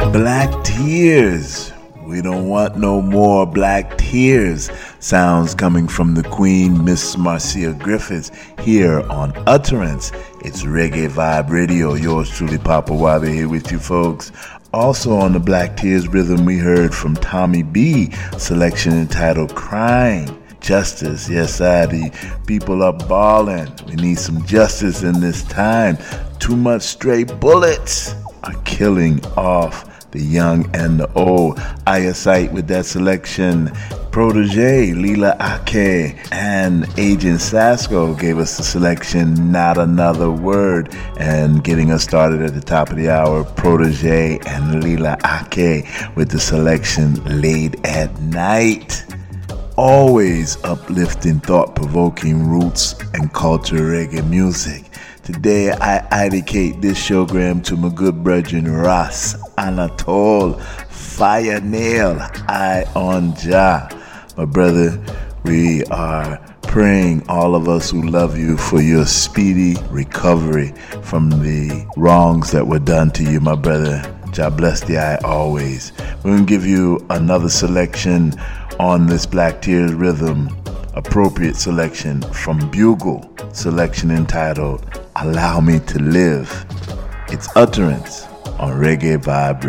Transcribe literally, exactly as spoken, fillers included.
Black tears. We don't want no more black tears. Sounds coming from the Queen, Miss Marcia Griffiths, here on Utterance. It's Reggae Vibe Radio. Yours truly, Papa Wabe, here with you folks. Also on the Black Tears rhythm, we heard from Tommy B, selection entitled Crying. Justice, yes, I, the people are balling. We need some justice in this time. Too much stray bullets are killing off the young and the old. Eyesight with that selection. Protege, Lila Ake, and Agent Sasco gave us the selection, Not Another Word. And getting us started at the top of the hour, Protege and Lila Ake with the selection, Late at Night. Always uplifting, thought-provoking roots and culture reggae music. Today I dedicate this showgram to my good brethren Ras, Anatole, Fire Nail, I on Jah. My brother, we are praying, all of us who love you, for your speedy recovery from the wrongs that were done to you, my brother. Jah bless the eye always. We're going to give you another selection on this Black Tears rhythm, appropriate selection from Bugle, selection entitled Allow Me to Live. It's Utterance on Reggae Vibe